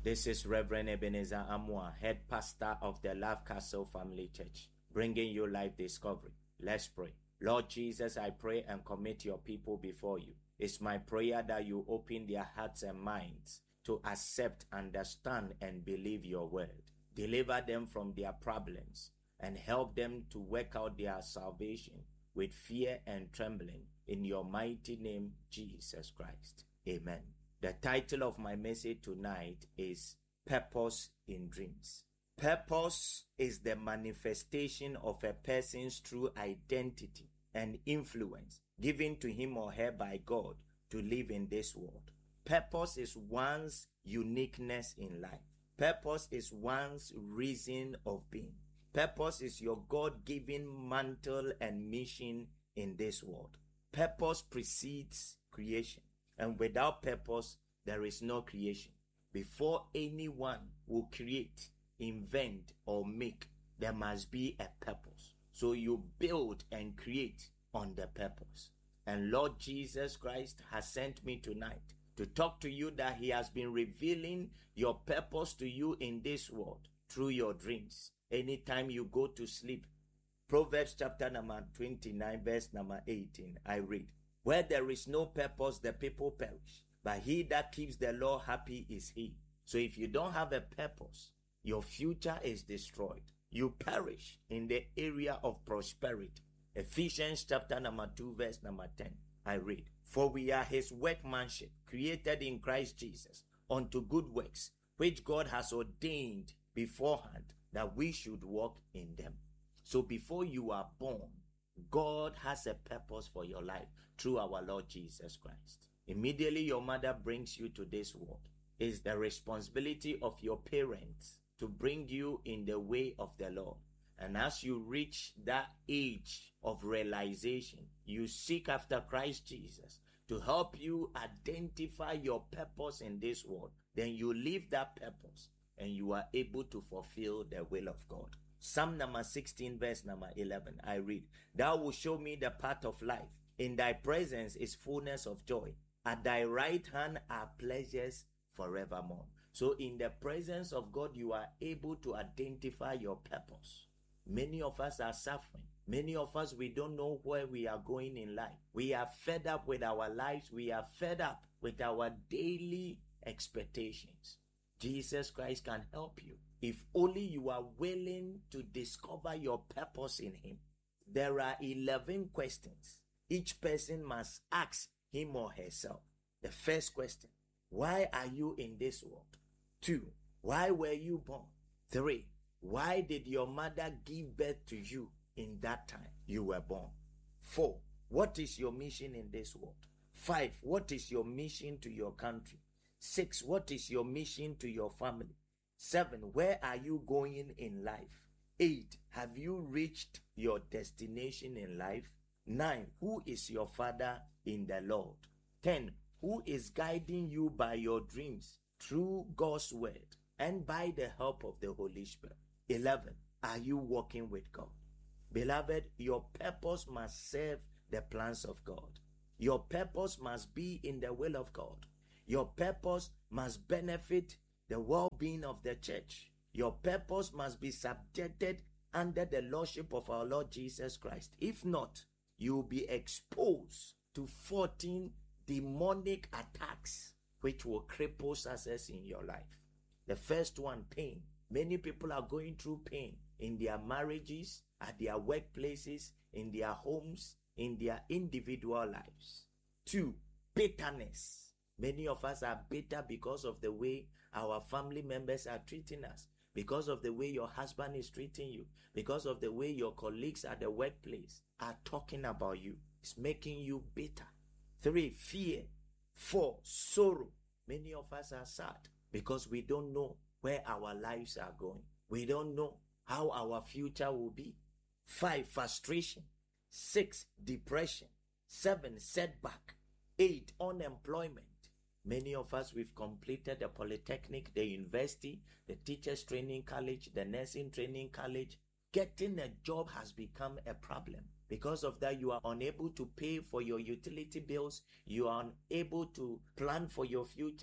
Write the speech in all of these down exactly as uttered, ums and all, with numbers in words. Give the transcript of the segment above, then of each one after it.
This is Reverend Ebenezer Amwa, head pastor of the Love Castle Family Church, bringing you life discovery. Let's pray. Lord Jesus, I pray and commit your people before you. It's my prayer that you open their hearts and minds to accept, understand, and believe your word. Deliver them from their problems and help them to work out their salvation with fear and trembling in your mighty name, Jesus Christ. Amen. The title of my message tonight is Purpose in Dreams. Purpose is the manifestation of a person's true identity and influence given to him or her by God to live in this world. Purpose is one's uniqueness in life. Purpose is one's reason of being. Purpose is your God-given mantle and mission in this world. Purpose precedes creation. And without purpose, there is no creation. Before anyone will create, invent, or make, there must be a purpose. So you build and create on the purpose. And Lord Jesus Christ has sent me tonight to talk to you that he has been revealing your purpose to you in this world through your dreams. Anytime you go to sleep. Proverbs chapter number twenty-nine, verse number eighteen, I read, "Where there is no purpose, the people perish. But he that keeps the law happy is he." So if you don't have a purpose, your future is destroyed. You perish in the area of prosperity. Ephesians chapter number two, verse number ten. I read, "For we are his workmanship, created in Christ Jesus, unto good works, which God has ordained beforehand, that we should walk in them." So before you are born, God has a purpose for your life through our Lord Jesus Christ. Immediately your mother brings you to this world. It's the responsibility of your parents to bring you in the way of the Lord. And as you reach that age of realization, you seek after Christ Jesus to help you identify your purpose in this world. Then you live that purpose and you are able to fulfill the will of God. Psalm number sixteen, verse number eleven, I read, "Thou wilt show me the path of life. In thy presence is fullness of joy. At thy right hand are pleasures forevermore." So in the presence of God, you are able to identify your purpose. Many of us are suffering. Many of us, we don't know where we are going in life. We are fed up with our lives. We are fed up with our daily expectations. Jesus Christ can help you if only you are willing to discover your purpose in him. There are eleven questions each person must ask him or herself. The first question, why are you in this world? Two, why were you born? Three, why did your mother give birth to you in that time you were born? Four, what is your mission in this world? Five, what is your mission to your country? Six, what is your mission to your family? Seven, where are you going in life? Eight, have you reached your destination in life? Nine, who is your father in the Lord? Ten, who is guiding you by your dreams through God's word and by the help of the Holy Spirit? Eleven, are you walking with God? Beloved, your purpose must serve the plans of God. Your purpose must be in the will of God. Your purpose must benefit the well-being of the church. Your purpose must be subjected under the lordship of our Lord Jesus Christ. If not, you will be exposed to fourteen demonic attacks which will cripple success in your life. The first one, pain. Many people are going through pain in their marriages, at their workplaces, in their homes, in their individual lives. Two, bitterness. Many of us are bitter because of the way our family members are treating us, because of the way your husband is treating you, because of the way your colleagues at the workplace are talking about you. It's making you bitter. Three, fear. Four, sorrow. Many of us are sad because we don't know where our lives are going. We don't know how our future will be. Five, frustration. Six, depression. Seven, setback. Eight, unemployment. Many of us, we've completed the polytechnic, the university, the teachers training college, the nursing training college. Getting a job has become a problem. Because of that, you are unable to pay for your utility bills. You are unable to plan for your future.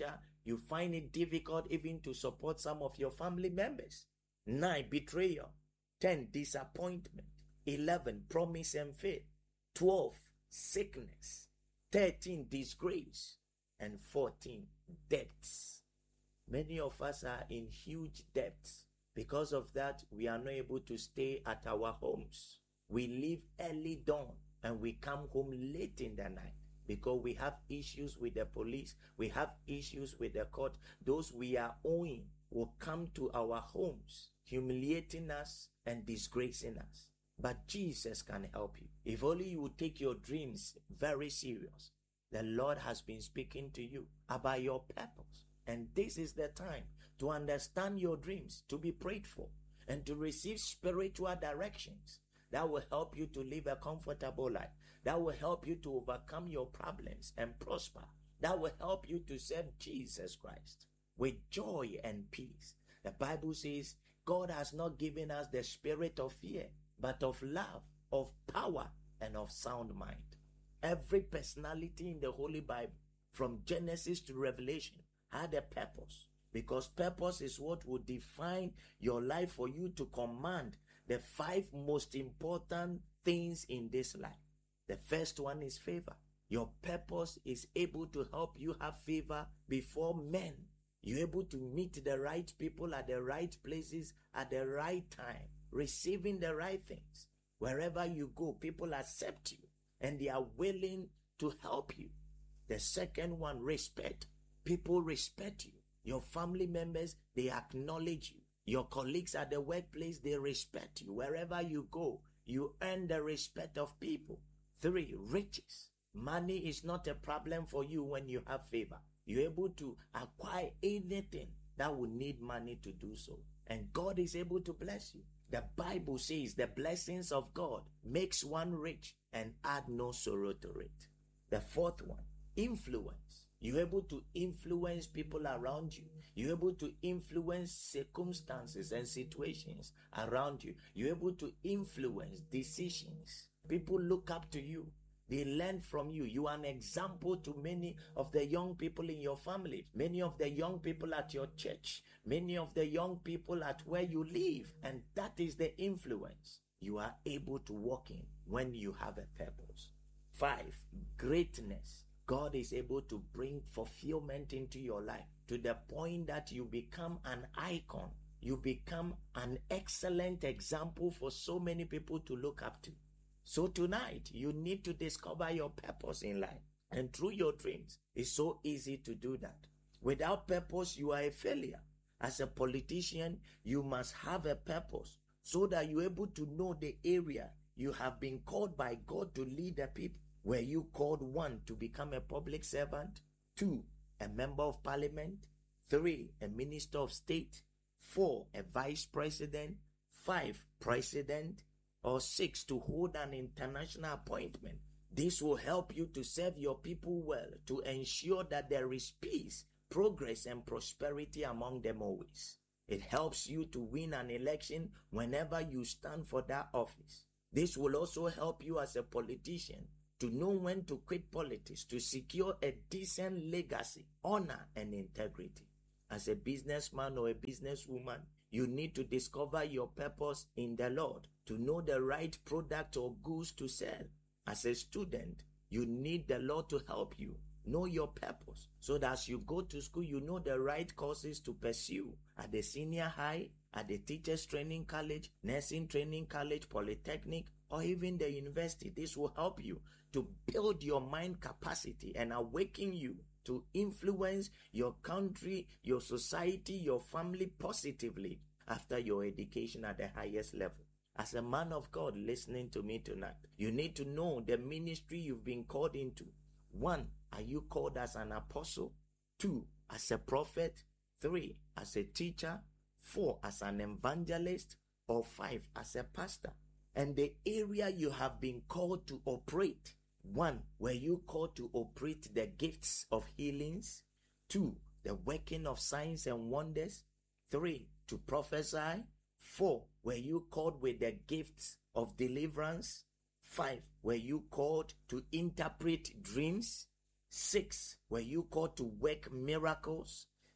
You find it difficult even to support some of your family members. nine. Betrayal. ten. Disappointment. eleven. Promise and faith. twelve. Sickness. thirteen. Disgrace. And fourteen. Debts. Many of us are in huge debts. Because of that, we are not able to stay at our homes. We leave early dawn and we come home late in the night because we have issues with the police. We have issues with the court. Those we are owing will come to our homes, humiliating us and disgracing us. But Jesus can help you. If only you would take your dreams very serious. The Lord has been speaking to you about your purpose. And this is the time to understand your dreams, to be prayed for, and to receive spiritual directions that will help you to live a comfortable life, that will help you to overcome your problems and prosper, that will help you to serve Jesus Christ with joy and peace. The Bible says God has not given us the spirit of fear, but of love, of power, and of sound mind. Every personality in the Holy Bible, from Genesis to Revelation, had a purpose, because purpose is what will define your life for you to command the five most important things in this life. The first one is favor. Your purpose is able to help you have favor before men. You're able to meet the right people at the right places at the right time, receiving the right things. Wherever you go, people accept you and they are willing to help you. The second one, respect. People respect you. Your family members, they acknowledge you. Your colleagues at the workplace, they respect you. Wherever you go, you earn the respect of people. Three, riches. Money is not a problem for you when you have favor. You're able to acquire anything that will need money to do so. And God is able to bless you. The Bible says the blessings of God makes one rich and add no sorrow to it. The fourth one, influence. You're able to influence people around you. You're able to influence circumstances and situations around you. You're able to influence decisions. People look up to you. They learn from you. You are an example to many of the young people in your family, many of the young people at your church, many of the young people at where you live. And that is the influence you are able to walk in when you have a purpose. Five, greatness. God is able to bring fulfillment into your life to the point that you become an icon. You become an excellent example for so many people to look up to. So tonight, you need to discover your purpose in life. And through your dreams, it's so easy to do that. Without purpose, you are a failure. As a politician, you must have a purpose so that you're able to know the area you have been called by God to lead the people. Were you called, one, to become a public servant, two, a member of parliament, three, a minister of state, four, a vice president, five, president, or six, to hold an international appointment? This will help you to serve your people well, to ensure that there is peace, progress, and prosperity among them always. It helps you to win an election whenever you stand for that office. This will also help you as a politician to know when to quit politics, to secure a decent legacy, honor, and integrity. As a businessman or a businesswoman, you need to discover your purpose in the Lord, to know the right product or goods to sell. As a student, you need the Lord to help you know your purpose, so that as you go to school, you know the right courses to pursue at the senior high, at the teachers training college, nursing training college, polytechnic, or even the university. This will help you to build your mind capacity and awaken you to influence your country, your society, your family positively after your education at the highest level. As a man of God listening to me tonight, you need to know the ministry you've been called into. One, are you called as an apostle? Two, as a prophet? Three, as a teacher? Four, as an evangelist? Or five, as a pastor? And the area you have been called to operate. One, were you called to operate the gifts of healings? Two, the working of signs and wonders? Three, to prophesy? Four, were you called with the gifts of deliverance? Five, were you called to interpret dreams? Six, were you called to work miracles?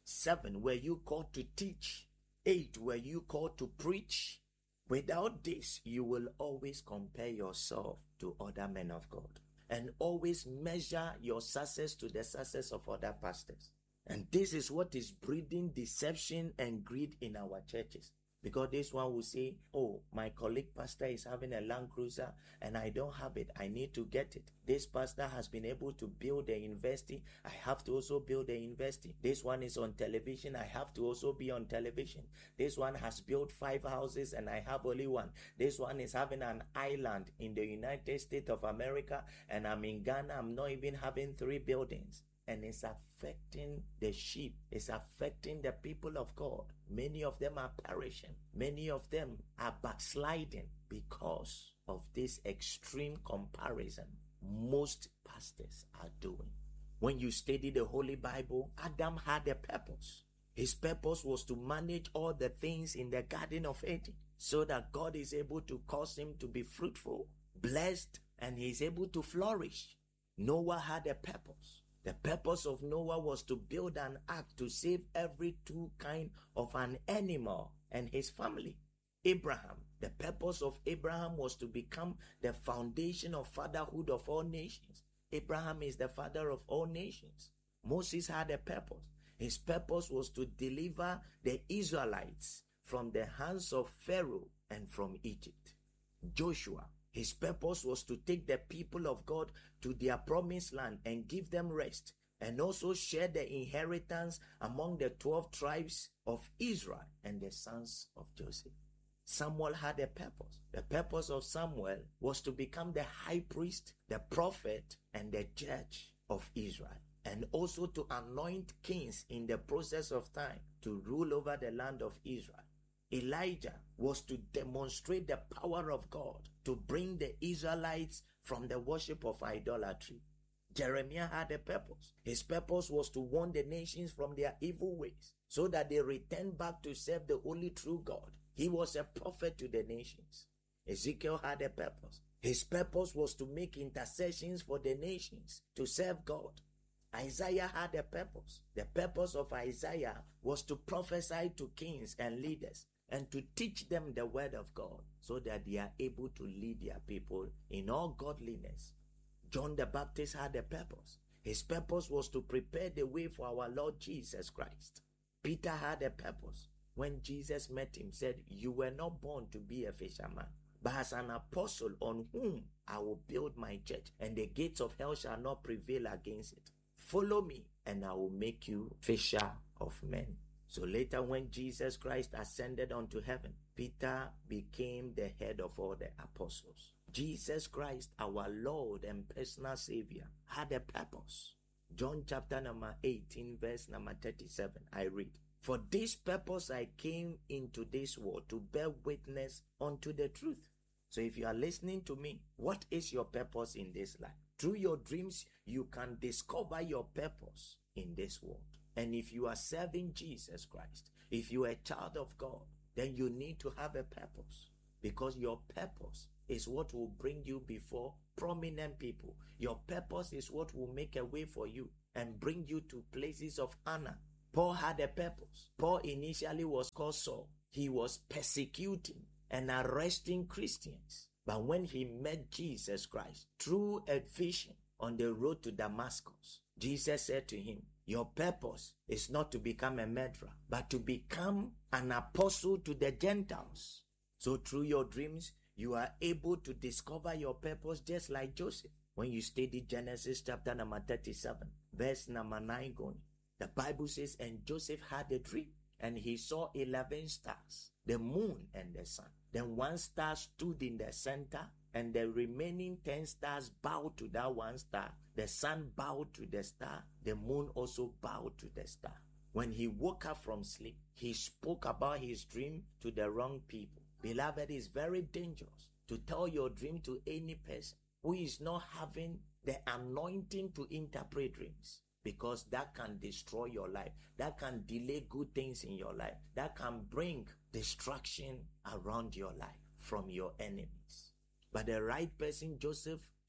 Seven, were you called to teach? Eight, were you called to preach? Without this, you will always compare yourself to other men of God and always measure your success to the success of other pastors. And this is what is breeding deception and greed in our churches. Because this one will say, oh, my colleague pastor is having a Land Cruiser and I don't have it. I need to get it. This pastor has been able to build a university. I have to also build a university. This one is on television. I have to also be on television. This one has built five houses and I have only one. This one is having an island in the United States of America and I'm in Ghana. I'm not even having three buildings. And it's affecting the sheep. It's affecting the people of God. Many of them are perishing. Many of them are backsliding because of this extreme comparison most pastors are doing. When you study the Holy Bible, Adam had a purpose. His purpose was to manage all the things in the Garden of Eden so that God is able to cause him to be fruitful, blessed, and he is able to flourish. Noah had a purpose. The purpose of Noah was to build an ark to save every two kind of an animal and his family. Abraham, the purpose of Abraham was to become the foundation of fatherhood of all nations. Abraham is the father of all nations. Moses had a purpose. His purpose was to deliver the Israelites from the hands of Pharaoh and from Egypt. Joshua, his purpose was to take the people of God to their promised land and give them rest, and also share the inheritance among the twelve tribes of Israel and the sons of Joseph. Samuel had a purpose. The purpose of Samuel was to become the high priest, the prophet, and the judge of Israel, and also to anoint kings in the process of time to rule over the land of Israel. Elijah was to demonstrate the power of God to bring the Israelites from the worship of idolatry. Jeremiah had a purpose. His purpose was to warn the nations from their evil ways so that they return back to serve the only true God. He was a prophet to the nations. Ezekiel had a purpose. His purpose was to make intercessions for the nations to serve God. Isaiah had a purpose. The purpose of Isaiah was to prophesy to kings and leaders and to teach them the word of God so that they are able to lead their people in all godliness. John the Baptist had a purpose. His purpose was to prepare the way for our Lord Jesus Christ. Peter had a purpose. When Jesus met him, said, "You were not born to be a fisherman, but as an apostle on whom I will build my church, and the gates of hell shall not prevail against it. Follow me, and I will make you fisher of men." So later when Jesus Christ ascended unto heaven, Peter became the head of all the apostles. Jesus Christ, our Lord and personal Savior, had a purpose. John chapter number eighteen, verse number thirty-seven, I read, "For this purpose I came into this world, to bear witness unto the truth." So if you are listening to me, what is your purpose in this life? Through your dreams, you can discover your purpose in this world. And if you are serving Jesus Christ, if you are a child of God, then you need to have a purpose, because your purpose is what will bring you before prominent people. Your purpose is what will make a way for you and bring you to places of honor. Paul had a purpose. Paul initially was called Saul. He was persecuting and arresting Christians. But when he met Jesus Christ through a vision on the road to Damascus, Jesus said to him, "Your purpose is not to become a murderer, but to become an apostle to the Gentiles." So through your dreams, you are able to discover your purpose just like Joseph. When you study Genesis chapter number thirty-seven, verse number nine going, the Bible says, "And Joseph had a dream, and he saw eleven stars, the moon and the sun. Then one star stood in the center, and the remaining ten stars bowed to that one star. The sun bowed to the star. The moon also bowed to the star." When he woke up from sleep, he spoke about his dream to the wrong people. Beloved, it's very dangerous to tell your dream to any person who is not having the anointing to interpret dreams, because that can destroy your life. That can delay good things in your life. That can bring destruction around your life from your enemies. But the right person, Joseph,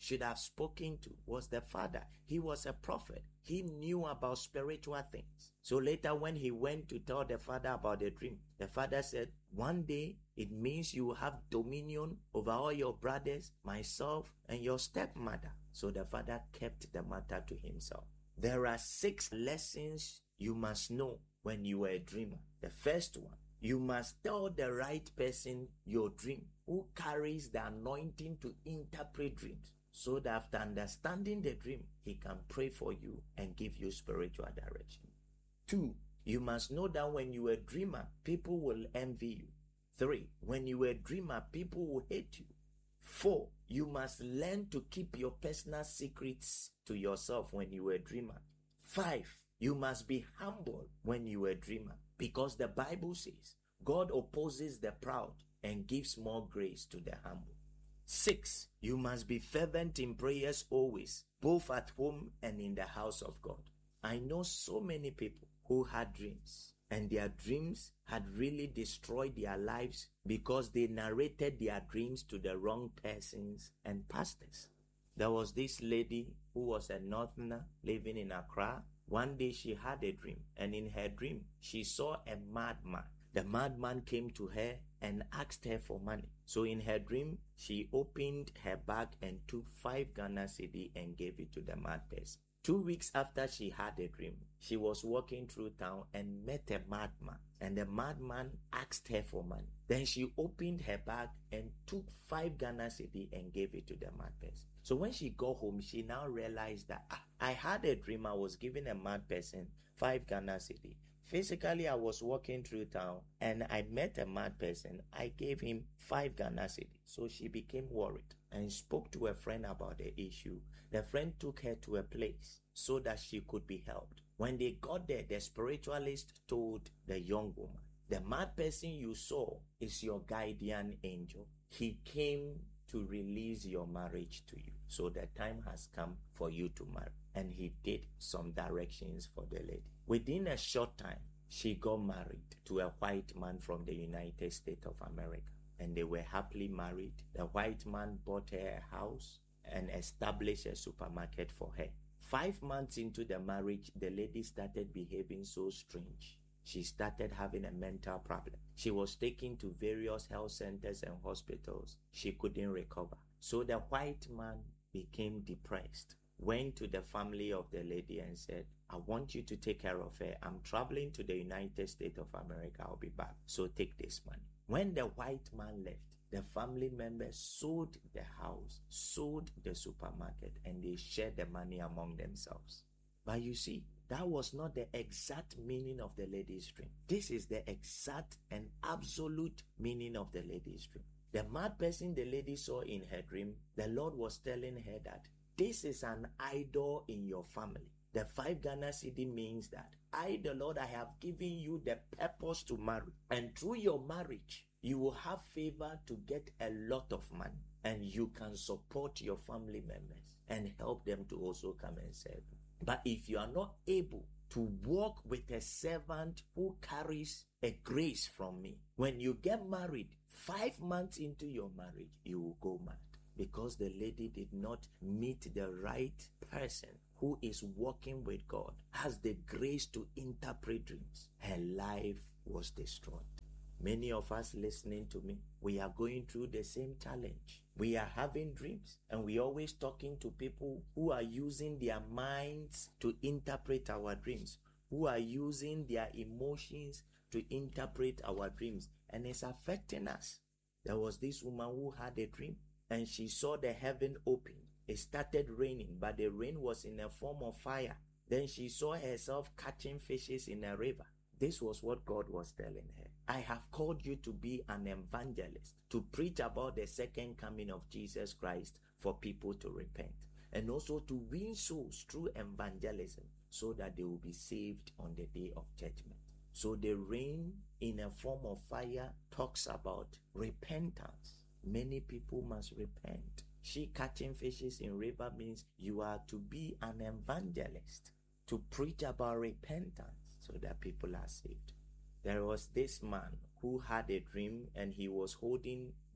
should have spoken to was the father. He was a prophet. He knew about spiritual things. So later when he went to tell the father about the dream, the father said, one day it means you will have dominion over all your brothers, myself, and your stepmother. So the father kept the matter to himself. There are six lessons you must know when you are a dreamer. The first one, you must tell the right person your dream, who carries the anointing to interpret dreams, so that after understanding the dream, he can pray for you and give you spiritual direction. Two, you must know that when you are a dreamer, people will envy you. Three, when you are a dreamer, people will hate you. Four, you must learn to keep your personal secrets to yourself when you are a dreamer. Five, you must be humble when you are a dreamer, because the Bible says God opposes the proud and gives more grace to the humble. Six, you must be fervent in prayers always, both at home and in the house of God. I know so many people who had dreams, and their dreams had really destroyed their lives because they narrated their dreams to the wrong persons and pastors. There was this lady who was a northerner living in Accra. One day she had a dream, and in her dream, she saw a madman. The madman came to her and asked her for money. So in her dream, she opened her bag and took five Ghana cedi and gave it to the mad person. Two weeks after she had a dream, she was walking through town and met a madman. And the madman asked her for money. Then she opened her bag and took five Ghana cedi and gave it to the mad person. So when she got home, she now realized that ah, I had a dream. I was giving a mad person five Ghana cedi. Physically, I was walking through town and I met a mad person. I gave him five Ghana cedi. So she became worried and spoke to a friend about the issue. The friend took her to a place so that she could be helped. When they got there, the spiritualist told the young woman, the mad person you saw is your guardian angel. He came to release your marriage to you. So the time has come for you to marry. And he did some directions for the lady. Within a short time, she got married to a white man from the United States of America. And they were happily married. The white man bought her a house and established a supermarket for her. Five months into the marriage, the lady started behaving so strange. She started having a mental problem. She was taken to various health centers and hospitals. She couldn't recover. So the white man became depressed, went to the family of the lady and said, I want you to take care of her. I'm traveling to the United States of America. I'll be back. So take this money. When the white man left, the family members sold the house, sold the supermarket, and they shared the money among themselves. But you see, that was not the exact meaning of the lady's dream. This is the exact and absolute meaning of the lady's dream. The mad person the lady saw in her dream, the Lord was telling her that this is an idol in your family. The five Ghana cedi means that I, the Lord, I have given you the purpose to marry. And through your marriage, you will have favor to get a lot of money. And you can support your family members and help them to also come and serve. But if you are not able to walk with a servant who carries a grace from me, when you get married, five months into your marriage, you will go mad. Because the lady did not meet the right person who is walking with God, has the grace to interpret dreams. Her life was destroyed. Many of us listening to me, we are going through the same challenge. We are having dreams, and we are always talking to people who are using their minds to interpret our dreams, who are using their emotions to interpret our dreams, and it's affecting us. There was this woman who had a dream, and she saw the heaven open. It started raining, but the rain was in a form of fire. Then she saw herself catching fishes in a river. This was what God was telling her. I have called you to be an evangelist, to preach about the second coming of Jesus Christ for people to repent, and also to win souls through evangelism so that they will be saved on the day of judgment. So the rain in a form of fire talks about repentance. Many people must repent. She catching fishes in river means you are to be an evangelist, to preach about repentance so that people are saved. There was this man who had a dream, and he was holding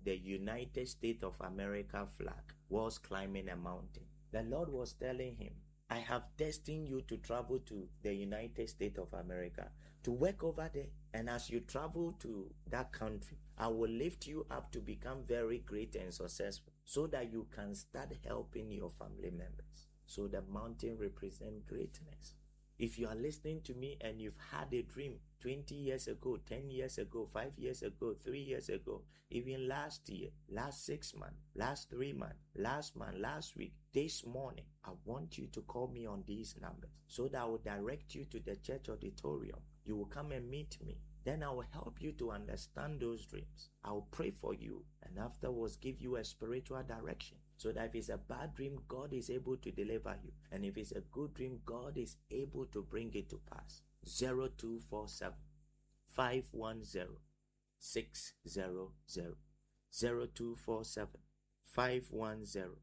the United States of America flag whilst climbing a mountain. The Lord was telling him, I have destined you to travel to the United States of America, to work over there. And as you travel to that country, I will lift you up to become very great and successful so that you can start helping your family members. So the mountain represents greatness. If you are listening to me and you've had a dream twenty years ago, ten years ago, five years ago, three years ago, even last year, last six months, last three months, last month, last week, this morning, I want you to call me on these numbers so that I will direct you to the church auditorium. You will come and meet me. Then I will help you to understand those dreams. I will pray for you and afterwards give you a spiritual direction. So that if it's a bad dream, God is able to deliver you. And if it's a good dream, God is able to bring it to pass. zero two four seven, five one zero, six zero zero. zero two four seven, five one zero,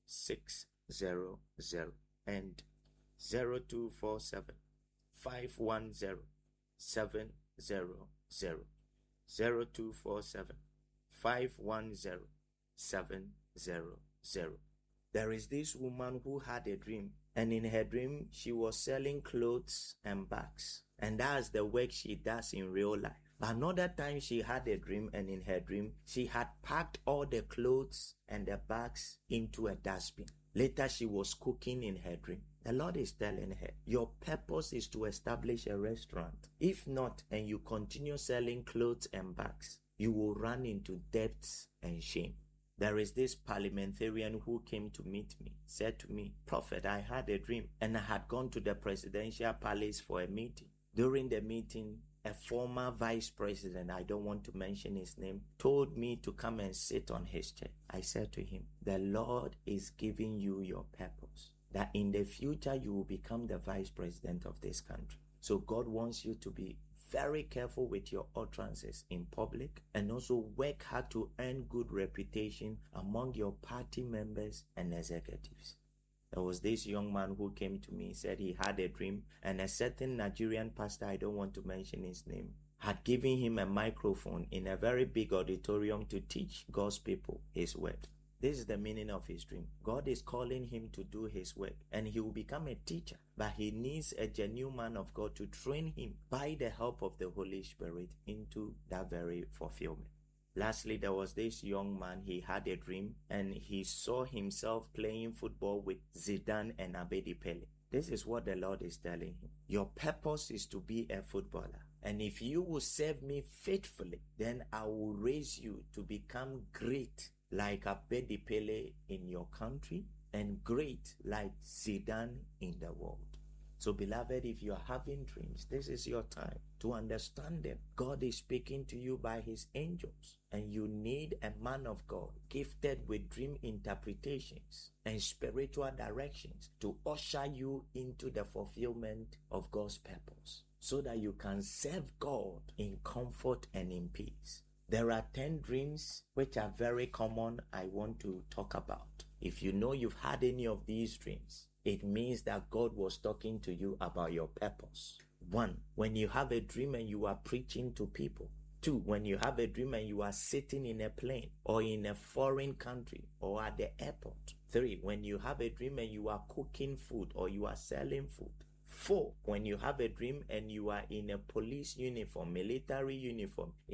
six zero zero. And zero two four seven, five one zero, seven zero zero. zero two four seven, five one zero, seven zero zero. There is this woman who had a dream, and in her dream she was selling clothes and bags, and that's the work she does in real life. But another time she had a dream, and in her dream she had packed all the clothes and the bags into a dustbin. Later she was cooking in her dream. The Lord is telling her, your purpose is to establish a restaurant. If not, and you continue selling clothes and bags, you will run into debts and shame. There is this parliamentarian who came to meet me, said to me, Prophet, I had a dream and I had gone to the presidential palace for a meeting. During the meeting, a former vice president, I don't want to mention his name, told me to come and sit on his chair. I said to him, the Lord is giving you your purpose, that in the future you will become the vice president of this country. So God wants you to be very careful with your utterances in public and also work hard to earn good reputation among your party members and executives. There was this young man who came to me, said he had a dream, and a certain Nigerian pastor, I don't want to mention his name, had given him a microphone in a very big auditorium to teach God's people his word. This is the meaning of his dream. God is calling him to do his work, and he will become a teacher, but he needs a genuine man of God to train him by the help of the Holy Spirit into that very fulfillment. Lastly, there was this young man, he had a dream, and he saw himself playing football with Zidane and Abedi Pele. This is what the Lord is telling him. Your purpose is to be a footballer. And if you will serve me faithfully, then I will raise you to become great like Abedi Pele in your country and great like Zidane in the world. So beloved, if you are having dreams, this is your time to understand them. God is speaking to you by his angels, and you need a man of God gifted with dream interpretations and spiritual directions to usher you into the fulfillment of God's purpose so that you can serve God in comfort and in peace. There are ten dreams which are very common I want to talk about. If you know you've had any of these dreams, it means that God was talking to you about your purpose. One, when you have a dream and you are preaching to people. Two, when you have a dream and you are sitting in a plane or in a foreign country or at the airport. Three, when you have a dream and you are cooking food or you are selling food. Four, when you have a dream and you are in a police uniform, military uniform,